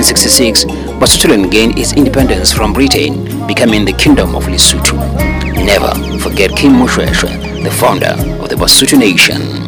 1966, Basutoland gained its independence from Britain, becoming the Kingdom of Lesotho. Never forget King Moshoeshoe, the founder of the Basotho Nation.